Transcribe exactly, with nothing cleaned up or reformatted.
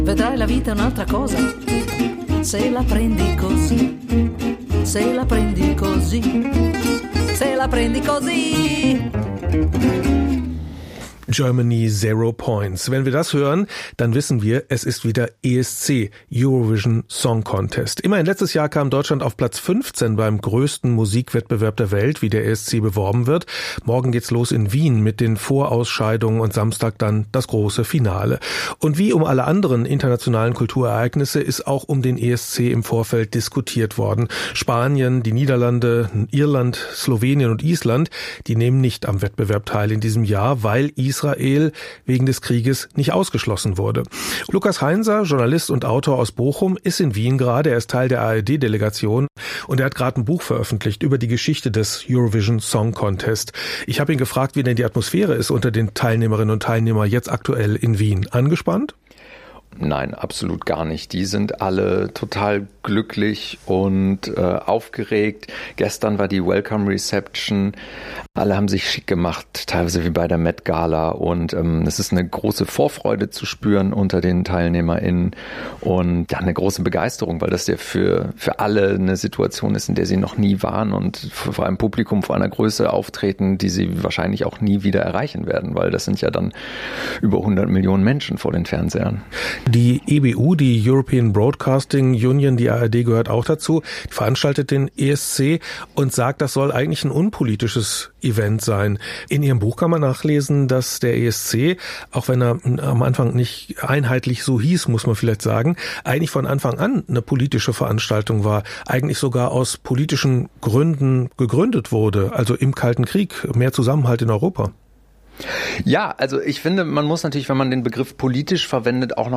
Vedrai la vita è un'altra cosa, se la prendi così, se la prendi così, se la prendi così. Germany Zero Points. Wenn wir das hören, dann wissen wir, es ist wieder E S C, Eurovision Song Contest. Immerhin letztes Jahr kam Deutschland auf Platz fünfzehn beim größten Musikwettbewerb der Welt, wie der E S C beworben wird. Morgen geht's los in Wien mit den Vorausscheidungen und Samstag dann das große Finale. Und wie um alle anderen internationalen Kulturereignisse ist auch um den E S C im Vorfeld diskutiert worden. Spanien, die Niederlande, Irland, Slowenien und Island, die nehmen nicht am Wettbewerb teil in diesem Jahr, weil Israel Israel wegen des Krieges nicht ausgeschlossen wurde. Lukas Heinser, Journalist und Autor aus Bochum, ist in Wien gerade. Er ist Teil der A R D-Delegation und er hat gerade ein Buch veröffentlicht über die Geschichte des Eurovision Song Contest. Ich habe ihn gefragt, wie denn die Atmosphäre ist unter den Teilnehmerinnen und Teilnehmern jetzt aktuell in Wien. Angespannt? Nein, absolut gar nicht. Die sind alle total glücklich und äh, aufgeregt. Gestern war die Welcome Reception. Alle haben sich schick gemacht, teilweise wie bei der Met Gala. Und ähm, es ist eine große Vorfreude zu spüren unter den TeilnehmerInnen und ja, eine große Begeisterung, weil das ja für, für alle eine Situation ist, in der sie noch nie waren und vor einem Publikum vor einer Größe auftreten, die sie wahrscheinlich auch nie wieder erreichen werden, weil das sind ja dann über hundert Millionen Menschen vor den Fernsehern. Die E B U, die European Broadcasting Union, die A R D gehört auch dazu, die veranstaltet den E S C und sagt, das soll eigentlich ein unpolitisches Event sein. In ihrem Buch kann man nachlesen, dass der E S C, auch wenn er am Anfang nicht einheitlich so hieß, muss man vielleicht sagen, eigentlich von Anfang an eine politische Veranstaltung war, eigentlich sogar aus politischen Gründen gegründet wurde, also im Kalten Krieg, mehr Zusammenhalt in Europa. Ja, also ich finde, man muss natürlich, wenn man den Begriff politisch verwendet, auch noch